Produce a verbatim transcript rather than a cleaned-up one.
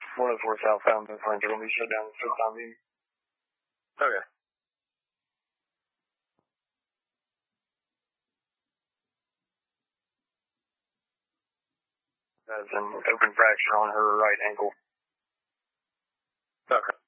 one oh four southbound, the flames are going to be shut down at the time being. Okay. Has an open fracture on her right ankle.